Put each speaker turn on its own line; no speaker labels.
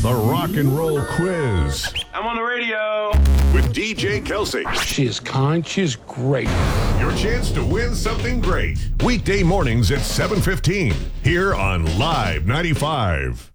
The Rock and Roll Quiz.
I'm on the radio.
With DJ Kelsey.
She is kind. She is great.
Your chance to win something great. Weekday mornings at 7:15 here on Live 95.